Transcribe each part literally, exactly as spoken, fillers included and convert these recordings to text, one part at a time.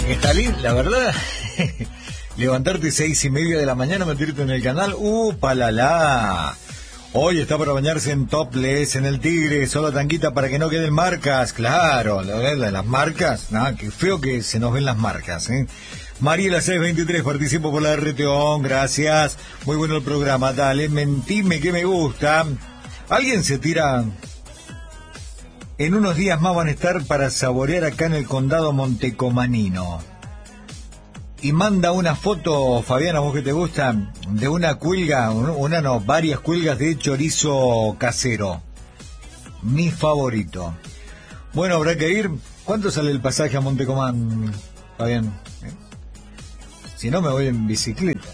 Está lindo, la verdad. Levantarte seis y media de la mañana, meterte en el canal. ¡Uh, palala! Hoy está para bañarse en topless, en el Tigre, solo tanquita para que no queden marcas. Claro, la verdad, las marcas. Nada, qué feo que se nos ven las marcas, ¿eh? Mariela seiscientos veintitrés, participo por la R T O, gracias. Muy bueno el programa, dale, mentime que me gusta. ¿Alguien se tira? En unos días más van a estar para saborear acá en el condado montecomanino. Y manda una foto, Fabiana, vos que te gusta, de una cuelga, una no, varias cuelgas de chorizo casero. Mi favorito. Bueno, habrá que ir. ¿Cuánto sale el pasaje a Montecomán, Fabián? ¿Eh? Si no, me voy en bicicleta.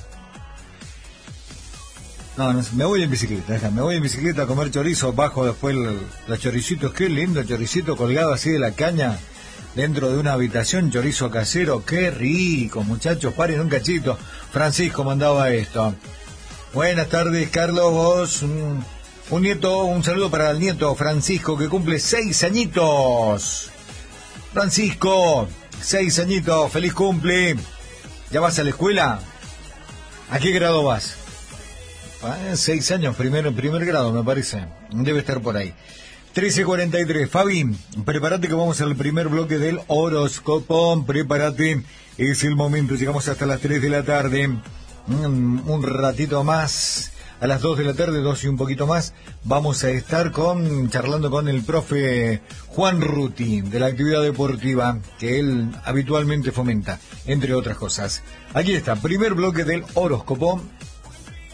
No, no, me voy en bicicleta, deja, me voy en bicicleta a comer chorizo, bajo después el, los choricitos, qué lindo choricito colgado así de la caña, dentro de una habitación, chorizo casero, qué rico, muchachos, paren un cachito. Francisco mandaba esto. Buenas tardes, Carlos, vos, un, un nieto, un saludo para el nieto Francisco, que cumple seis añitos. Francisco, seis añitos, feliz cumple. ¿Ya vas a la escuela? ¿A qué grado vas? Ah, seis años, primero, primer grado, me parece. Debe estar por ahí. trece cuarenta y tres. Fabi, prepárate que vamos al primer bloque del horóscopo. Prepárate, es el momento. Llegamos hasta las tres de la tarde. Un, un ratito más. A las dos de la tarde, dos y un poquito más, vamos a estar con charlando con el profe Juan Ruti, de la actividad deportiva que él habitualmente fomenta, entre otras cosas. Aquí está, primer bloque del horóscopo.